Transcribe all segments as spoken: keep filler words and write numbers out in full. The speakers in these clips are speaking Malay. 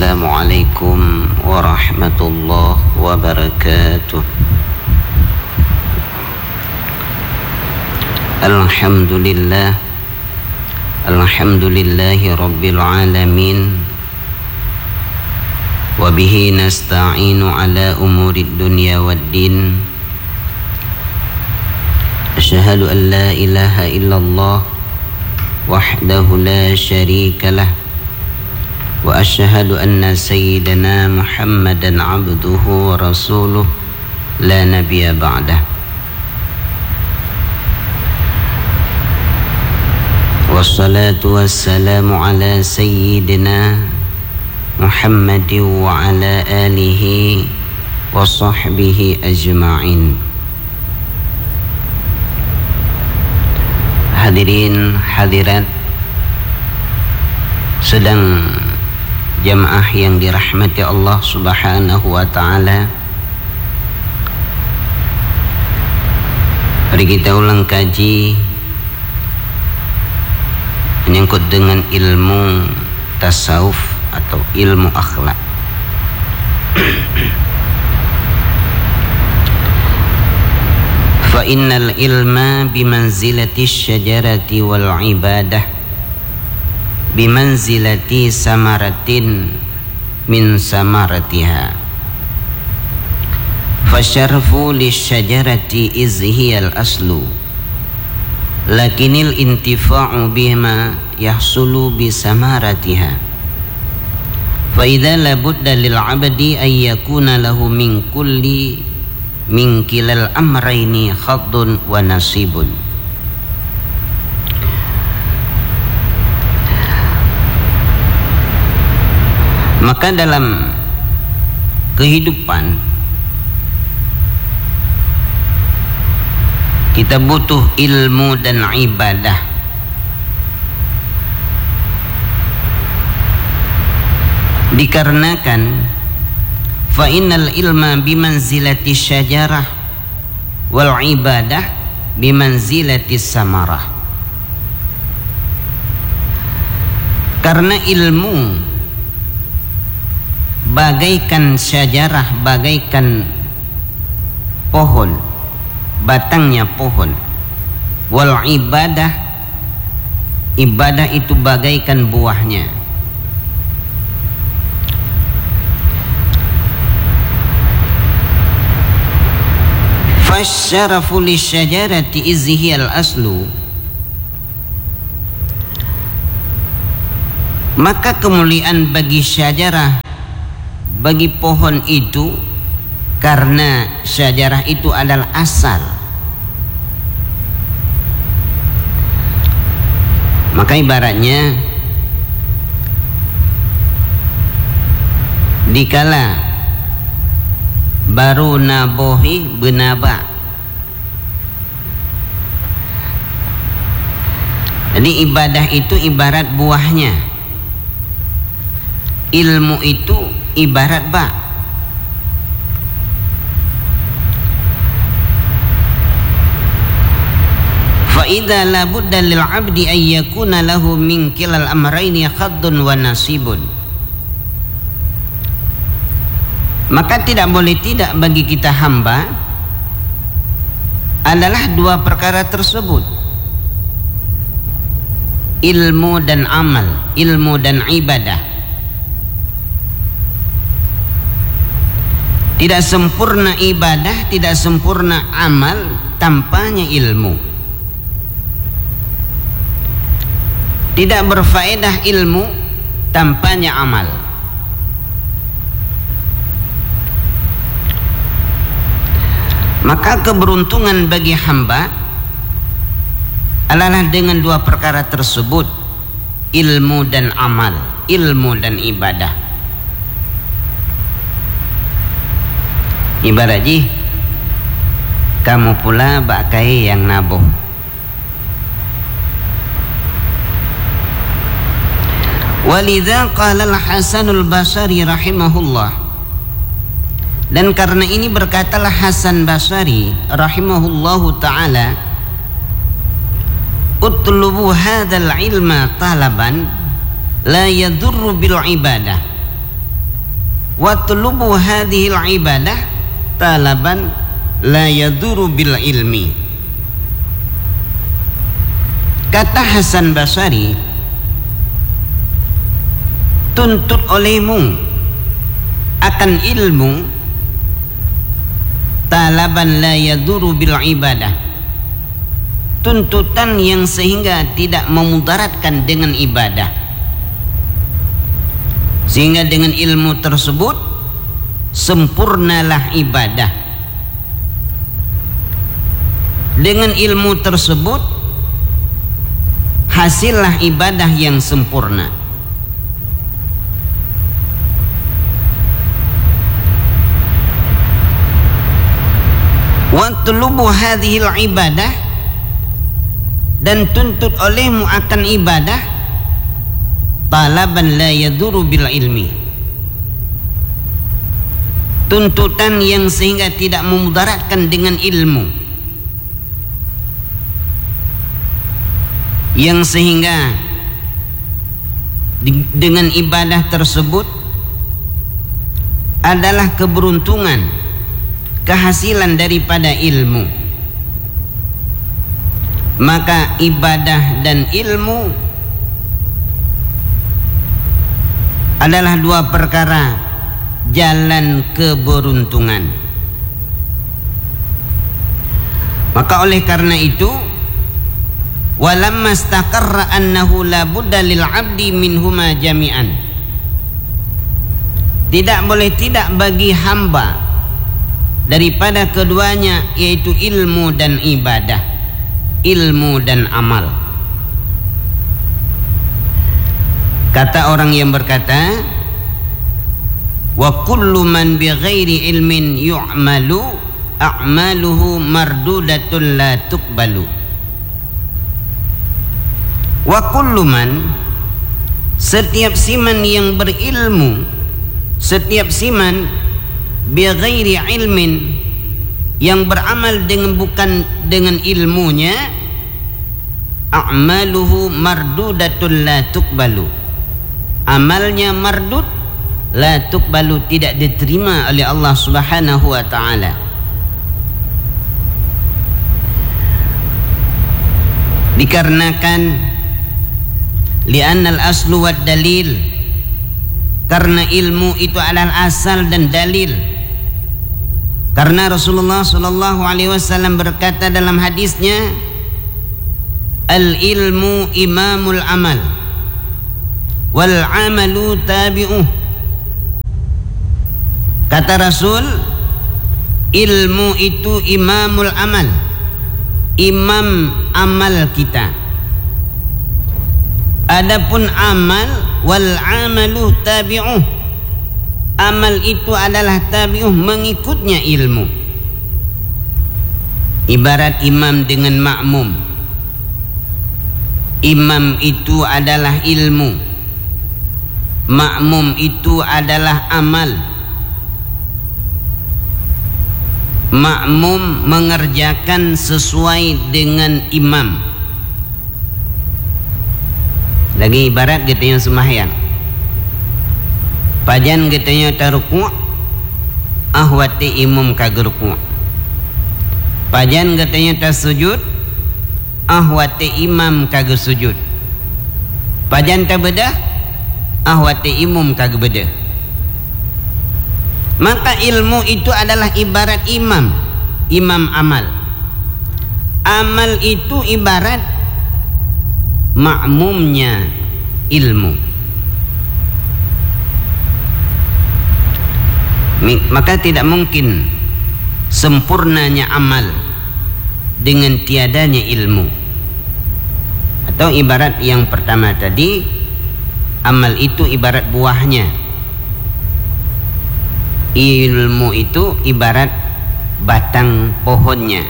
Assalamualaikum warahmatullahi wabarakatuh. Alhamdulillah, alhamdulillahi rabbil alamin. Wa bihi nasta'inu ala umurid dunya waddin. Asyhadu an la ilaha illallah wahdahu la syarika lah. Wa asyhadu anna sayyidana Muhammadan abduhu wa rasuluh la nabiyya ba'dah. Wassalatu wassalamu ala sayyidina Muhammadin wa ala alihi wa sahbihi ajma'in. Hadirin hadirat sedang jamaah yang dirahmati Allah Subhanahu wa ta'ala, mari kita ulang kaji menyangkut dengan ilmu tasawuf atau ilmu akhlak. Fa innal ilma bimanzilati syajarati wal ibadah bimanzilati samaratin min samaratiha. Fasyarfu lisyajarati izhiyal aslu, lakinil intifa'u bima yahsulu bisamaratiha. Fa idza labudda lil 'abdi ay yakuna lahu min kulli min kilal amrayni khaddun wa nasibun. Maka dalam kehidupan kita butuh ilmu dan ibadah. Dikarenakan fa innal ilma bimanzilati syajarah wal ibadah bimanzilati samarah. Karena ilmu bagaikan syajarah, bagaikan pohon, batangnya pohon. Wal ibadah, ibadah itu bagaikan buahnya. Fasyarafu lisyajarati izhiyal aslu, maka kemuliaan bagi syajarah, bagi pohon itu, karena syajarah itu adalah asal. Maka ibaratnya dikala baru nabohi benaba, jadi ibadah itu ibarat buahnya, ilmu itu ibarat ba. Fa idza la budda lil 'abdi ay yakuna lahu min kilal amrayni khaddun wa nasibun. Maka tidak boleh tidak bagi kita hamba adalah dua perkara tersebut, ilmu dan amal, ilmu dan ibadah. Tidak sempurna ibadah, tidak sempurna amal tanpanya ilmu. Tidak berfaedah ilmu tanpanya amal. Maka keberuntungan bagi hamba adalah dengan dua perkara tersebut, ilmu dan amal, ilmu dan ibadah. Ibarat ji, kamu pula bakai yang nabuh. Walidha qala al-Hasanul Basri rahimahullah, dan karena ini berkatalah Hasan Basri rahimahullahu ta'ala, utlubu hadzal ilma talaban la yadurru bil ibadah watlubu hadhil ibadah talaban la yaduru bil ilmi. Kata Hasan Basri, tuntut olehmu akan ilmu talaban la yaduru bil ibadah, tuntutan yang sehingga tidak memudaratkan dengan ibadah, sehingga dengan ilmu tersebut sempurnalah ibadah. Dengan ilmu tersebut hasillah ibadah yang sempurna. Watlubu hadhil ibadah, dan tuntut olehmu akan ibadah talaban la yaduru bil ilmi, tuntutan yang sehingga tidak memudaratkan dengan ilmu, yang sehingga di, dengan ibadah tersebut adalah keberuntungan, kehasilan daripada ilmu. Maka ibadah dan ilmu adalah dua perkara jalan keberuntungan. Maka oleh karena itu, walamma istaqarra annahu la budda lil 'abdi minhuma jami'an, tidak boleh tidak bagi hamba daripada keduanya, yaitu ilmu dan ibadah, ilmu dan amal. Kata orang yang berkata, wa kullu man bi ghairi ilmin yu'malu a'maluhu mardudatun la tuqbalu. Wa kullu man, setiap siman yang berilmu, setiap siman bi ghairi ilmin, yang beramal dengan bukan dengan ilmunya, a'maluhu mardudatun la tuqbalu, amalnya mardud, la tuqbalu, tidak diterima oleh Allah Subhanahu wa taala. Dikarenakan li'anna al-aslu wad dalil, karena ilmu itu adalah asal dan dalil. Karena Rasulullah sallallahu alaihi wasallam berkata dalam hadisnya, al-ilmu imamul amal wal amalu tabi'uh. Kata Rasul, ilmu itu imamul amal, imam amal kita. Adapun amal, wal amalu tabi'uh, amal itu adalah tabi'uh, mengikutnya ilmu. Ibarat imam dengan makmum, imam itu adalah ilmu, makmum itu adalah amal. Makmum mengerjakan sesuai dengan imam. Lagi ibarat kita yang sembahyang, pajan kita yang taruku, ahwati imam kagruku. Pajan kita yang tasujud, ahwati imam kagak sujud. Pajan tabedah, ahwati imam kagak bedah. Maka ilmu itu adalah ibarat imam, imam amal. Amal itu ibarat makmumnya ilmu. Maka tidak mungkin sempurnanya amal dengan tiadanya ilmu. Atau ibarat yang pertama tadi, amal itu ibarat buahnya, ilmu itu ibarat batang pohonnya.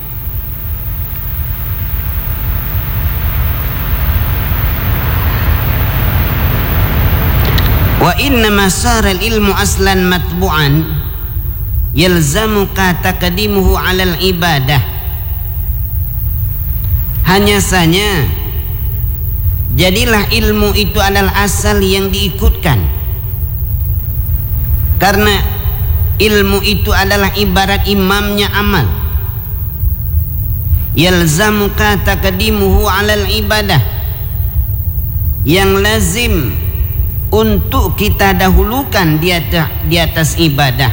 Wa inna masar al-ilmu aslan matbu'an yalzamuka taqdimuhu 'alal ibadah. Hanya saja jadilah ilmu itu adalah asal yang diikutkan, Karena ilmu itu adalah ibarat imamnya amal. Yalzamuka taqdimuhu 'alal ibadah. Yang lazim untuk kita dahulukan di atas, di atas ibadah.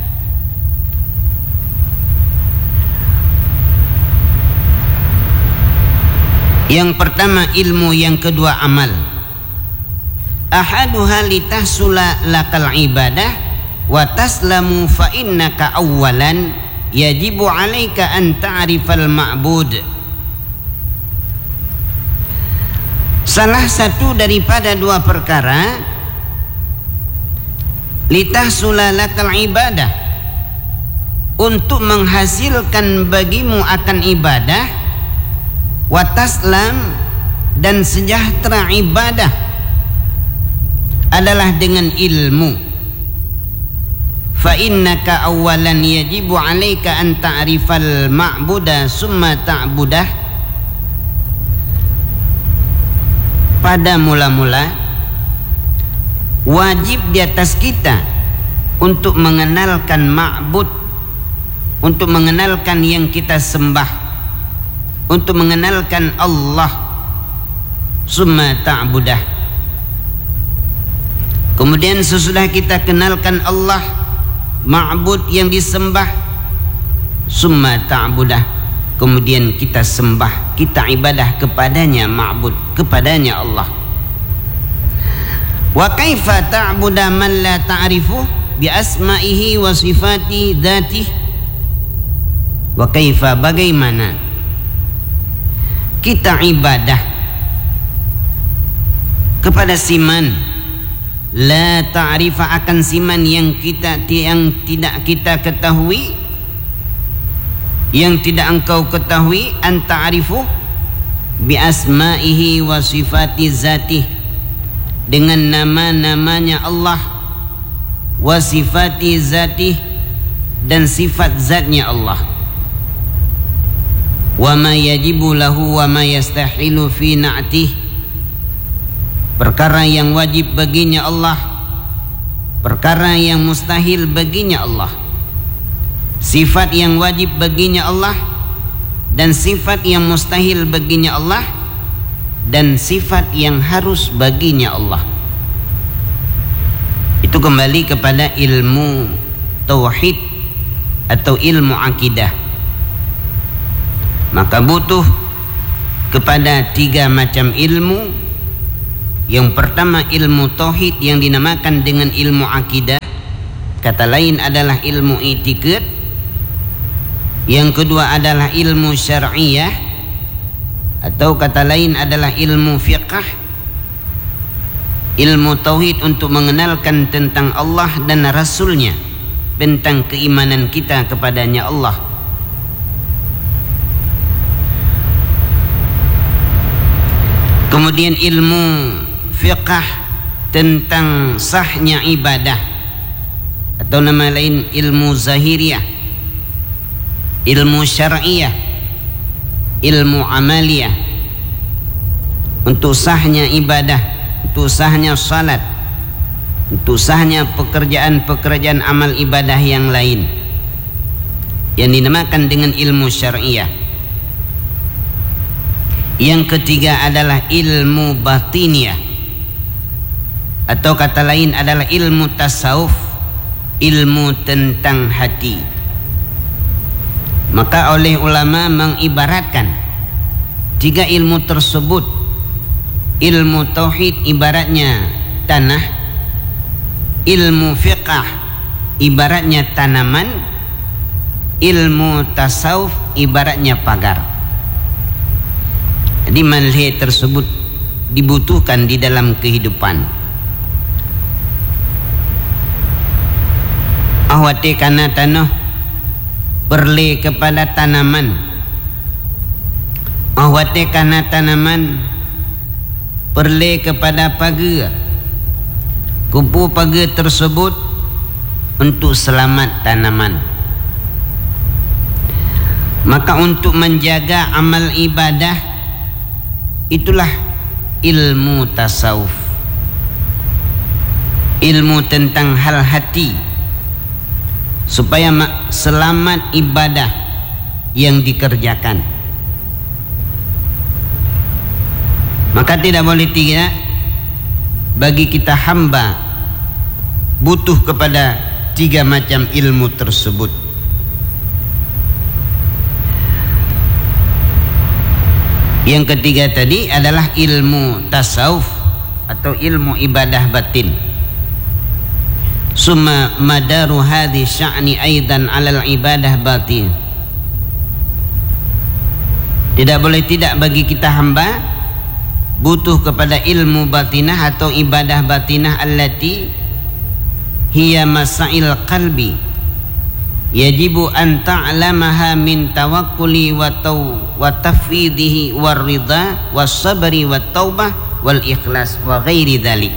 Yang pertama ilmu, yang kedua amal. Ahaduha litahsula lakal ibadah wa taslamu fa innaka awwalan yajibu 'alaika an ta'rifal ma'bud. Salah satu daripada dua perkara, litahsula lakal ibadah, untuk menghasilkan bagimu akan ibadah, wa taslam, dan sejahtera ibadah, adalah dengan ilmu. Fa innaka awalan yajibu 'alaika an ta'rifal ma'buda summa ta'budah. Pada mula-mula wajib di atas kita untuk mengenalkan ma'bud, untuk mengenalkan yang kita sembah, untuk mengenalkan Allah, summa ta'budah. Kemudian sesudah kita kenalkan Allah, ma'bud yang disembah, summa ta'budah, kemudian kita sembah, kita ibadah kepadanya, ma'bud, kepadanya Allah. Wa kaifa ta'buda man la ta'rifu bi asma'ihi wa sifati dzatihi. Wa kaifa, bagaimana kita ibadah kepada siman la ta'rifa, akan siman yang kita yang tidak kita ketahui, yang tidak engkau ketahui, an ta'rifu bi asma'ihi wa sifati zatih, dengan nama-namanya Allah, wa sifati zatih, dan sifat zatnya Allah, wa ma yajibu lahu wa ma yastahilu fi na'tih, perkara yang wajib baginya Allah, perkara yang mustahil baginya Allah, sifat yang wajib baginya Allah dan sifat yang mustahil baginya Allah, dan sifat yang harus baginya Allah. Itu kembali kepada ilmu tauhid atau ilmu akidah. Maka butuh kepada tiga macam ilmu. Yang pertama ilmu tauhid yang dinamakan dengan ilmu akidah, kata lain adalah ilmu i'tiqad. Yang kedua adalah ilmu syar'iyah, atau kata lain adalah ilmu fiqh, ilmu tauhid untuk mengenalkan tentang Allah dan Rasulnya, tentang keimanan kita kepadanya Allah. Kemudian ilmu fiqh tentang sahnya ibadah, atau nama lain ilmu zahiriyah, ilmu syar'iyah, ilmu amaliyah, untuk sahnya ibadah, untuk sahnya salat, untuk sahnya pekerjaan-pekerjaan amal ibadah yang lain, yang dinamakan dengan ilmu syar'iyah. Yang ketiga adalah ilmu batiniyah, atau kata lain adalah ilmu tasawuf, ilmu tentang hati. Maka oleh ulama mengibaratkan tiga ilmu tersebut. Ilmu tauhid ibaratnya tanah, ilmu fiqh ibaratnya tanaman, ilmu tasawuf ibaratnya pagar. Jadi manhaj tersebut dibutuhkan di dalam kehidupan. Ahwate kana tanah perle kepada tanaman, ahwate kana tanaman perle kepada pagar, kupu pagar tersebut untuk selamat tanaman. Maka untuk menjaga amal ibadah, itulah ilmu tasawuf, ilmu tentang hal hati, supaya selamat ibadah yang dikerjakan. Maka tidak boleh tidak bagi kita hamba butuh kepada tiga macam ilmu tersebut. Yang ketiga tadi adalah ilmu tasawuf atau ilmu ibadah batin. Summa madaru hadhi sya'ni aidan 'alal ibadah batin. Tidak boleh tidak bagi kita hamba butuh kepada ilmu batinah atau ibadah batinah allati hiya masail qalbi yajibu an ta'lamaha min tawakkuli wa taw wa tafwidihi war ridha was sabri wat taubah wal ikhlas wa ghairi dzalik,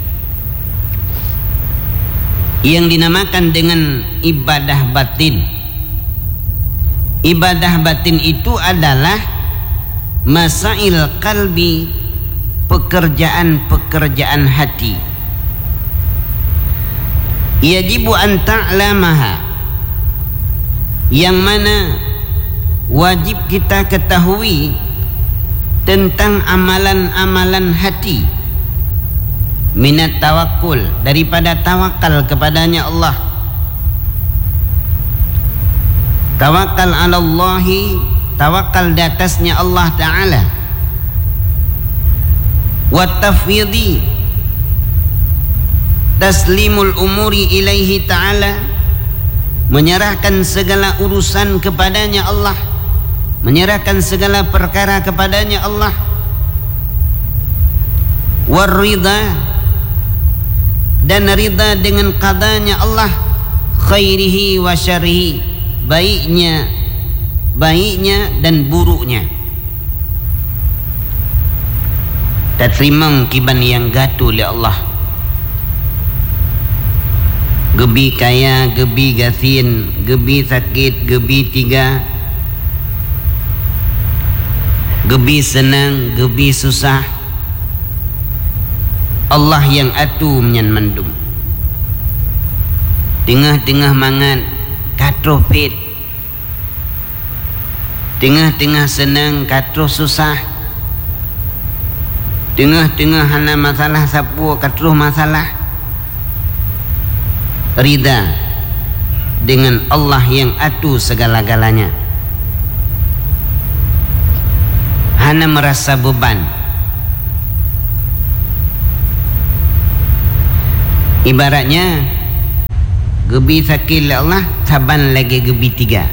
yang dinamakan dengan ibadah batin. Ibadah batin itu adalah masail qalbi, pekerjaan-pekerjaan hati. Yajibu an ta'lamaha, yang mana wajib kita ketahui tentang amalan-amalan hati. Minat tawakkul, daripada tawakal kepadanya Allah. Tawakal ala Allahi, tawakal di atasnya Allah Ta'ala. Wa tafwidi, taslimul umuri ilaihi Ta'ala, menyerahkan segala urusan kepadanya Allah, menyerahkan segala perkara kepadanya Allah. War ridha, dan ridha dengan qadanya Allah, khairihi wa syarrihi, baiknya baiknya dan buruknya. Tak terima kiban yang gatu oleh Allah. Gebi kaya, gebi gasin, gebi sakit, gebi tiga, gebi senang, gebi susah. Allah yang atu menyan mandum. Tengah-tengah mangan katro fit, tengah-tengah senang katro susah, tengah-tengah hana masalah sapu katro masalah. Ridha dengan Allah yang atu segala-galanya. Hana merasa beban. Ibaratnya gebi sakit Allah, saban lagi gebi tiga.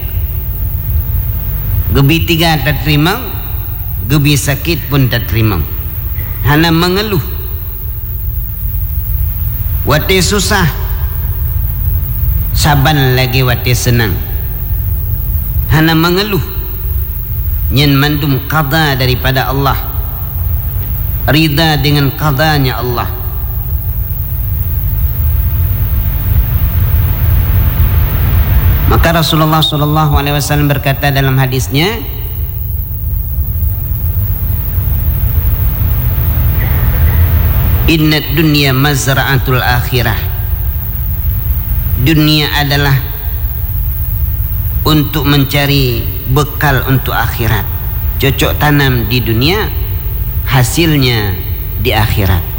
Gebi tiga tak terima, gebi sakit pun tak terima. Hana mengeluh. Wate susah, saban lagi wate senang. Hana mengeluh, nyen mandum qada daripada Allah, ridha dengan qadanya Allah. Maka Rasulullah sallallahu alaihi wasallam berkata dalam hadisnya, inna dunya mazra'atul akhirah. Dunia adalah untuk mencari bekal untuk akhirat. Cocok tanam di dunia, hasilnya di akhirat.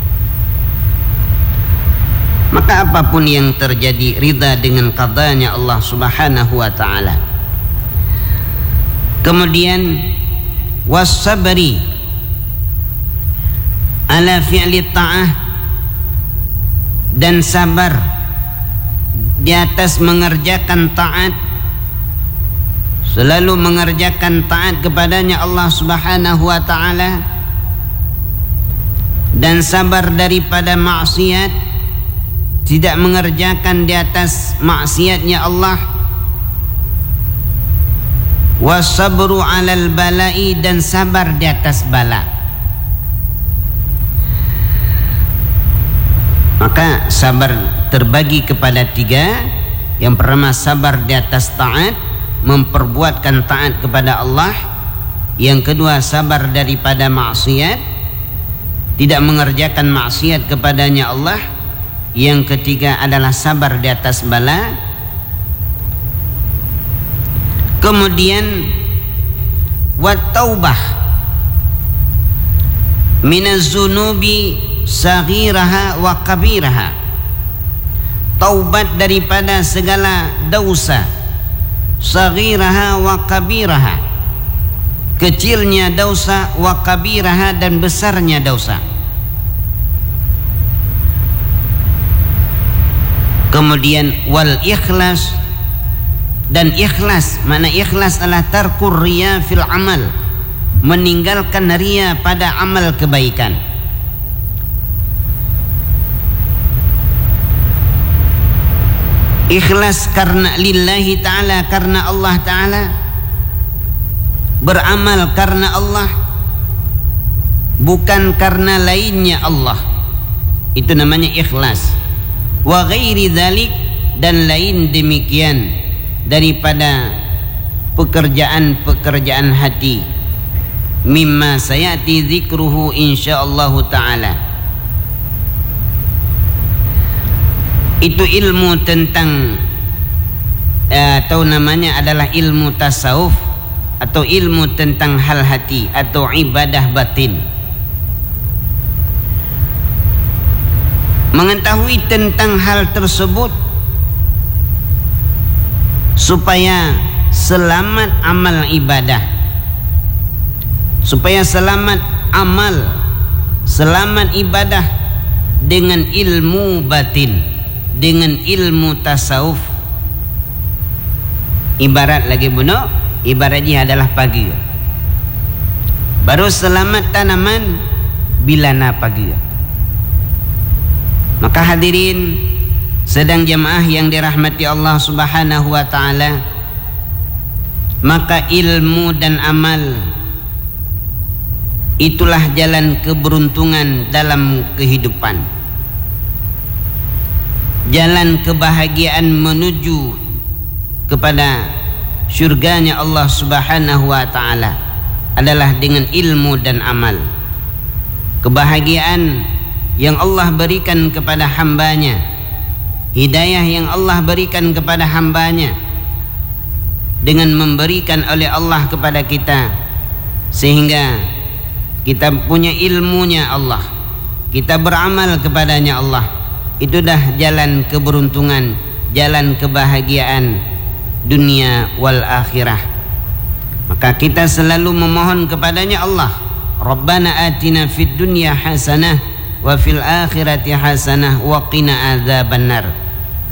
Maka apapun yang terjadi, ridha dengan qadanya Allah subhanahu wa ta'ala. Kemudian wassabri ala fi'li ta'ah, dan sabar di atas mengerjakan taat, selalu mengerjakan taat kepadanya Allah subhanahu wa ta'ala, dan sabar daripada maksiat, tidak mengerjakan di atas maksiatnya Allah. Wasabru alal balai, dan sabar di atas bala. Maka sabar terbagi kepada tiga. Yang pertama sabar di atas taat, memperbuatkan taat kepada Allah. Yang kedua sabar daripada maksiat, tidak mengerjakan maksiat kepadanya Allah. Yang ketiga adalah sabar di atas bala, Kemudian wat taubah minaz zunubi saghiraha wa kabiraha, taubat daripada segala dosa, saghiraha wa kabiraha, kecilnya dosa, wa kabiraha dan besarnya dosa. Kemudian wal ikhlas, dan ikhlas, mana ikhlas adalah tarkur riya fil amal, meninggalkan riya pada amal kebaikan. Ikhlas karena lillahi ta'ala, karena Allah ta'ala, beramal karena Allah, bukan karena lainnya Allah, itu namanya ikhlas. Wa ghairi dzalik, dan lain demikian daripada pekerjaan-pekerjaan hati, mimma sayati dzikruhu insyaallah taala. Itu ilmu tentang atau namanya adalah ilmu tasawuf atau ilmu tentang hal hati atau ibadah batin. Mengetahui tentang hal tersebut supaya selamat amal ibadah, supaya selamat amal, selamat ibadah dengan ilmu batin, dengan ilmu tasawuf. Ibarat lagi bunuh, ibaratnya adalah pagi, baru selamat tanaman bila na pagi. Maka hadirin sedang jamaah yang dirahmati Allah Subhanahu wa taala, maka ilmu dan amal itulah jalan keberuntungan dalam kehidupan, jalan kebahagiaan menuju kepada syurganya Allah Subhanahu wa taala adalah dengan ilmu dan amal. Kebahagiaan yang Allah berikan kepada hambanya, hidayah yang Allah berikan kepada hambanya dengan memberikan oleh Allah kepada kita, sehingga kita punya ilmunya Allah, kita beramal kepadanya Allah. Itu dah jalan keberuntungan, jalan kebahagiaan dunia wal akhirah. Maka kita selalu memohon kepadanya Allah, Rabbana atina fid dunya hasanah wa fil akhirati hasanah wa qina adzabannar.